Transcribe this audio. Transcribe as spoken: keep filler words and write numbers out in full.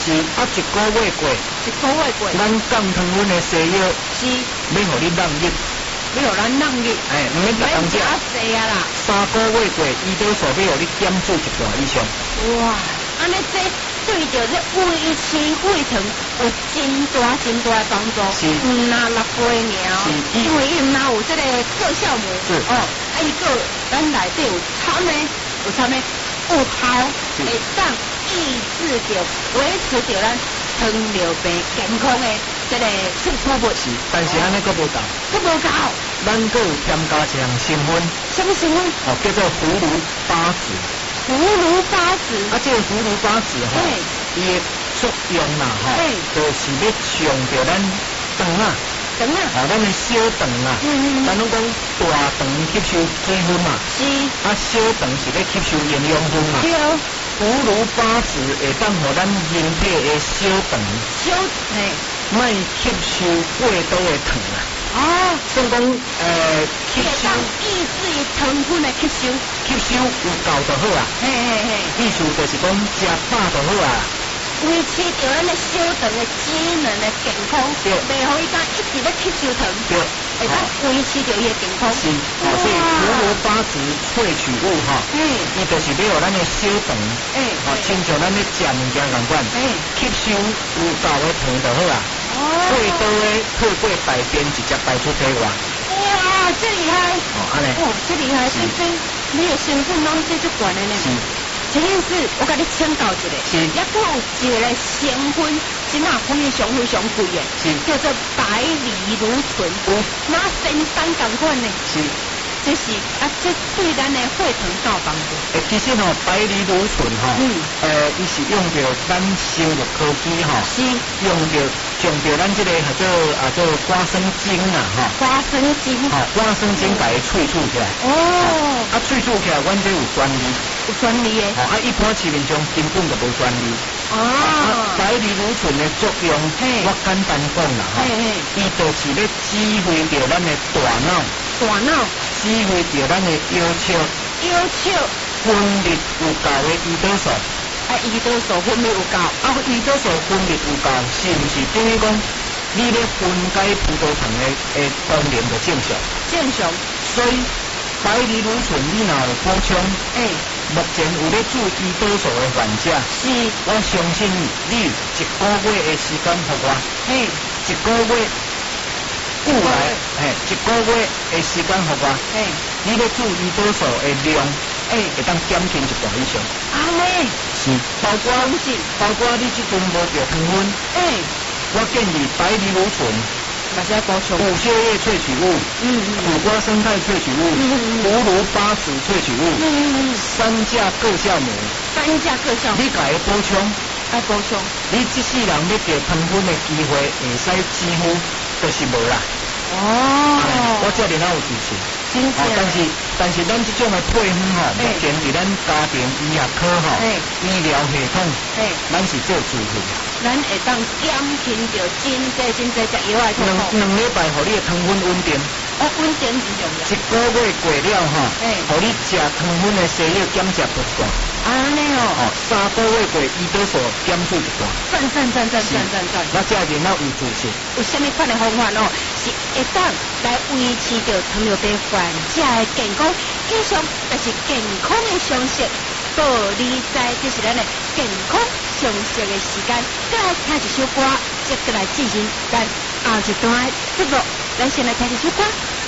是啊，一个月过， 一个月过， 咱降糖分的西药是要互你让日， 要互咱让日， 哎，唔免逐工食， 济啊啦， 三个月过，胰岛素要互你减少一半以上。 哇，安尼这对着这胃肠胃疼有真大真大的帮助， 是， 唔拿六杯尔， 是， 因为伊唔拿有这个各项目， 是， 哦，啊伊个咱内底有参的，有参的有效，会当抑制着维持着咱糖尿病健康的这个输出物， 是，但是安尼佫无够， 佫无够， 咱佫有添加一项成分， 什么成分？ 哦，叫做葫芦巴籽。 葫芦巴籽， 啊，这个葫芦巴籽吼，伊的作用啦吼，就是要上着咱肠啊， 肠啊， 哦，咱的小肠啊， 嗯嗯， 咱拢讲大肠吸收水分嘛， 是， 啊，小肠是要吸收营养分嘛， 对， 葫芦巴籽会当互咱人体的小肠， 小，嘿， 莫吸收过多的糖啊。 哦， 所以讲，呃，吸收抑制糖分的吸收， 吸收有够就好啊。 嘿嘿嘿， 意思就是讲食饱就好啊。 维持着咱的小肠的机能的健康， 对， 袂互伊当一直咧吸收糖， 对， 会当维持着伊的健康。 是，哦，所以葫芦巴籽萃取物哈， 嗯， 伊就是要互咱的小肠， 哎， 哦，亲像咱咧食物件共款， 哎， 吸收有够的糖就好啊。 哦， 过多的透过大便直接排出体外。 哇，这厉害！ 哦，安尼， 哇，这厉害！这这你的成分拢这就管的呢。 是。 这件事我甲你请教一下， 是， 也佫有一个成分，真啊非常非常贵的， 是叫做白藜芦醇， 有那仙丹共款呢， 是， 这是啊，这对咱的血糖有帮助。 诶，其实吼、哦，白藜芦醇吼，嗯，呃，伊是用着咱生物科技吼， 是用着用着咱这个叫做啊做瓜生精啊，吼， 花生精， 吼、哦，瓜生精把它萃取起来， 哦， 啊，萃取起来，阮这有专利。 有专利的， 哦，啊，一般市面上根本就无专利。 哦， 啊，白藜芦醇的作用，我简单讲啦，吼，伊就是咧指挥着咱的大脑， 大脑指挥着咱的腰鞘， 腰鞘分泌有够的胰岛素， 啊，胰岛素分泌有够， 啊，胰岛素分泌有够，是毋是等于讲你咧分解葡萄糖的的功能就正常？ 正常， 所以白藜芦醇你若有补充， 诶、欸。 目前有咧注胰岛素的患者， 是， 我相信你有一个月的时间给我， 嘿， 一个月过来，嘿，一个月的时间给我， 嘿， 你咧注胰岛素的量，诶，会当减轻一半以上。 啊嘞， 是，包括包括你即阵无着糖分， 诶， 我建议白藜芦醇。 大家补充五血叶萃取物，嗯嗯，苦瓜生态萃取物，嗯嗯葫芦巴籽萃取物，嗯嗯三价各酵母， 三价各酵母， 你家己补充， 爱补充， 你即世人要着糖分的机会，会使几乎就是无啦。 哦， 我这里哪有支持？ 真正， 但是但是咱这种的配方吼，目前伫咱家庭医学科吼，医疗系统，咱是做注意。 咱会当减轻着真济真济食药的痛苦。 两两礼拜，互你的糖分稳定。 哦，稳定真重要。 一个月过了吼，互你食糖分的西药减食不半。 安尼哦。哦， 三个月过，胰岛素减少一半。 赞赞赞赞赞赞赞！ 那这人哪有自信？ 有啥物款的方法哦？是会当来维持着糖尿病患者的健康。以上就是健康的常识。道理在，这是咱的健康常识的时间。再来听一首歌，接过来进行咱后一段的节目。咱先来听一首歌。